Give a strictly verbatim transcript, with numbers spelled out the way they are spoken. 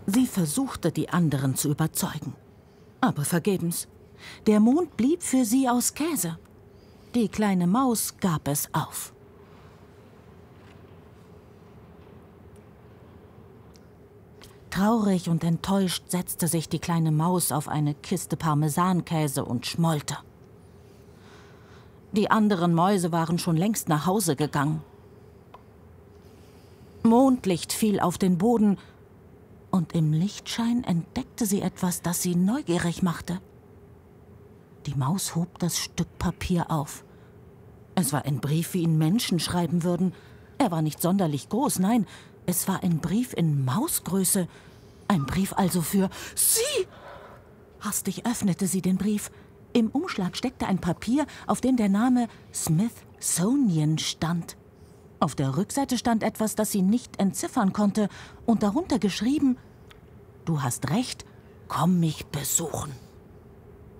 Sie versuchte, die anderen zu überzeugen. Aber vergebens. Der Mond blieb für sie aus Käse. Die kleine Maus gab es auf. Traurig und enttäuscht setzte sich die kleine Maus auf eine Kiste Parmesankäse und schmollte. Die anderen Mäuse waren schon längst nach Hause gegangen. Mondlicht fiel auf den Boden, und im Lichtschein entdeckte sie etwas, das sie neugierig machte. Die Maus hob das Stück Papier auf. Es war ein Brief, wie ihn Menschen schreiben würden. Er war nicht sonderlich groß, nein, es war ein Brief in Mausgröße. Ein Brief also für sie. Hastig öffnete sie den Brief. Im Umschlag steckte ein Papier, auf dem der Name Smithsonian stand. Auf der Rückseite stand etwas, das sie nicht entziffern konnte, und darunter geschrieben: »Du hast recht, komm mich besuchen.«